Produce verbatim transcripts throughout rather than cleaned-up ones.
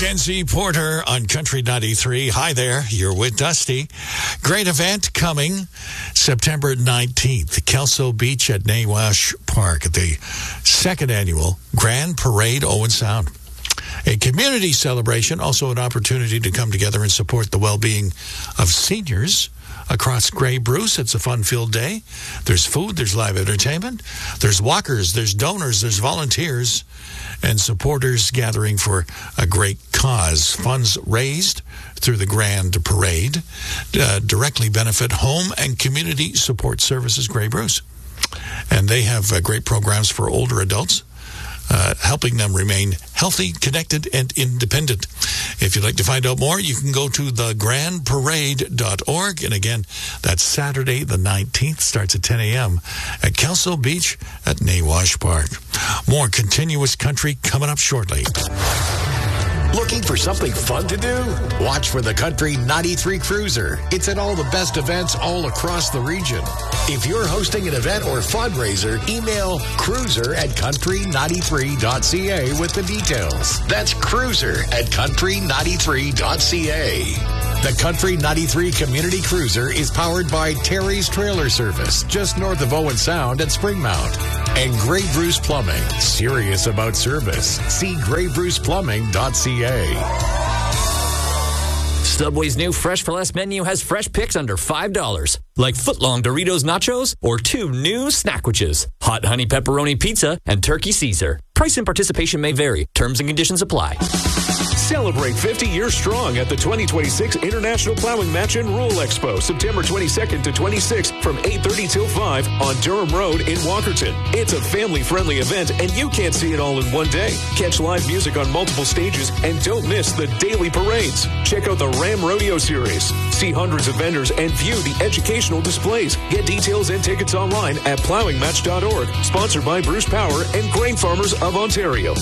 Mackenzie Porter on Country ninety-three. Hi there, you're with Dusty. Great event coming September nineteenth, Kelso Beach at Nawash Park at the second annual Grand Parade Owen Sound. A community celebration, also an opportunity to come together and support the well-being of seniors across Grey Bruce. It's a fun-filled day. There's food, there's live entertainment, there's walkers, there's donors, there's volunteers, and supporters gathering for a great cause. Funds raised through the Grand Parade uh, directly benefit Home and Community Support Services Grey Bruce. And they have uh, great programs for older adults, uh, helping them remain healthy, connected, and independent. If you'd like to find out more, you can go to the grand parade dot org. And again, that's Saturday the nineteenth, starts at ten a.m. at Kelso Beach at Nawash Park. More continuous country coming up shortly. Looking for something fun to do? Watch for the Country ninety-three Cruiser. It's at all the best events all across the region. If you're hosting an event or fundraiser, email cruiser at country ninety-three dot c a with the details. That's cruiser at country ninety-three dot c a. The Country ninety-three Community Cruiser is powered by Terry's Trailer Service, just north of Owen Sound at Springmount. And Grey Bruce Plumbing, serious about service. See grey bruce plumbing dot c a. Subway's new Fresh for Less menu has fresh picks under five dollars, like footlong Doritos Nachos or two new Snackwitches, hot honey pepperoni pizza, and turkey Caesar. Price and participation may vary. Terms and conditions apply. Celebrate fifty years strong at the twenty twenty-six International Plowing Match and Roll Expo, September twenty-second to twenty-sixth from eight thirty till five on Durham Road in Walkerton. It's a family-friendly event, and you can't see it all in one day. Catch live music on multiple stages, and don't miss the daily parades. Check out the Ram Rodeo Series. See hundreds of vendors and view the educational displays. Get details and tickets online at plowing match dot org. Sponsored by Bruce Power and Grain Farmers of Ontario.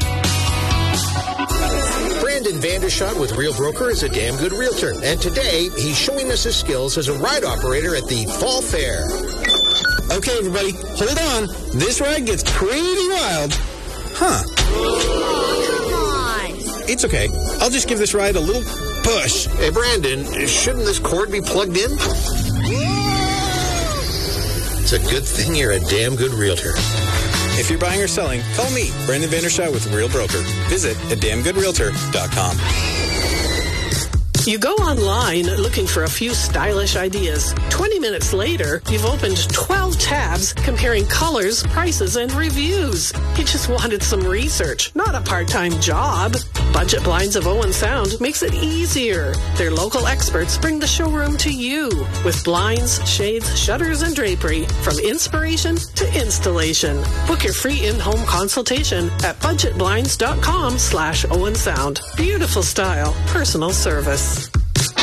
Brandon Vandershot with Real Broker is a damn good realtor, and today he's showing us his skills as a ride operator at the Fall Fair. Okay, everybody, hold on. This ride gets pretty wild. Huh. Oh, come on. It's okay. I'll just give this ride a little push. Hey, Brandon, shouldn't this cord be plugged in? It's a good thing you're a damn good realtor. If you're buying or selling, call me, Brandon Vandershot with Real Broker. Visit at damn good realtor dot com. You go online looking for a few stylish ideas. twenty minutes later, you've opened twelve tabs comparing colors, prices, and reviews. You just wanted some research, not a part-time job. Budget Blinds of Owen Sound makes it easier. Their local experts bring the showroom to you with blinds, shades, shutters, and drapery from inspiration to installation. Book your free in-home consultation at budget blinds dot com slash Owen Sound. Beautiful style, personal service.